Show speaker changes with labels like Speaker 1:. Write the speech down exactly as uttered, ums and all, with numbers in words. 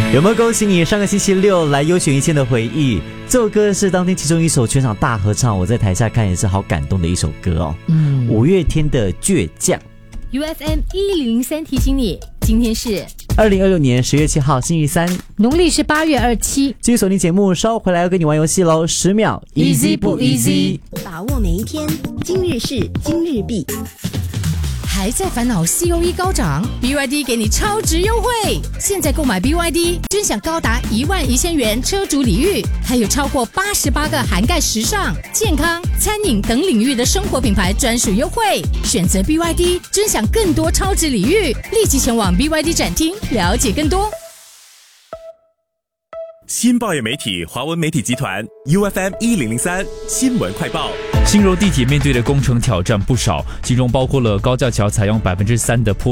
Speaker 1: 有没有恭喜你上个星期六来优选一千的回忆？这首歌是当天其中一首全场大合唱，我在台下看也是好感动的一首歌哦。嗯，五月天的倔强。
Speaker 2: U F M 一零零三提醒你，今天是
Speaker 1: 二零二六年十月七号星期三，
Speaker 2: 农历是八月二七。
Speaker 1: 继续锁定节目，稍后回来要跟你玩游戏喽。十秒 ，easy 不 easy？
Speaker 3: 把握每一天，今日事今日毕。
Speaker 2: 还在烦恼 C O E 高涨 ，B Y D 给你超值优惠！现在购买 B Y D， 尊享高达一万一千元车主礼遇，还有超过八十八个涵盖时尚、健康、餐饮等领域的生活品牌专属优惠。选择 B Y D， 尊享更多超值礼遇，立即前往 B Y D 展厅了解更多。
Speaker 4: 新报业媒体华文媒体集团 U F M 一零零三新闻快报。
Speaker 5: 新柔地铁面对的工程挑战不少，其中包括了高架桥采用百分之三的坡